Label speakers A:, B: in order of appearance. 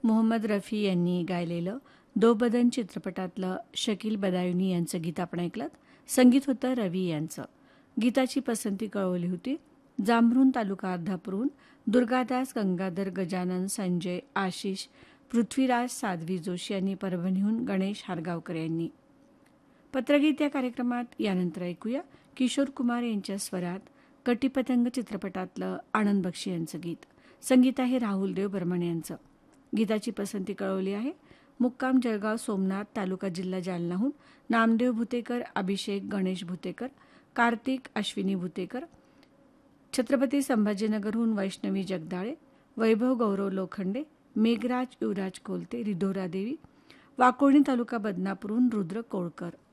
A: मोहम्मद रफी यांनी गायलेलं दो बदन चित्रपटातलं शकील बदायुनी यांचं गीत आपण ऐकलं. संगीत होतं रवी यांचं. गीताची पसंती कळवली होती जांभरुण तालुका अर्धापूरहून दुर्गादास गंगाधर गजानन संजय आशिष पृथ्वीराज साध्वी जोशी यांनी परभणीहून गणेश हारगावकर यांनी. पत्रगीत या कार्यक्रमात यानंतर ऐकूया किशोर कुमार यांच्या स्वरात कटीपतंग चित्रपटातलं आनंद बक्षी यांचं गीत. संगीत आहे राहुल देव बर्मन यांचं. गीताची पसंती कळवली आहे मुक्काम जळगाव सोमनाथ तालुका जिल्हा जालनाहून नामदेव भुतेकर अभिषेक गणेश भुतेकर कार्तिक अश्विनी भुतेकर, छत्रपती संभाजीनगरहून वैष्णवी जगदाळे, वैभव गौरव लोखंडे, मेघराज युवराज कोलते, रिधोरा देवी, वाकोणी तालुका बदनापूरहून रुद्र कोळकर.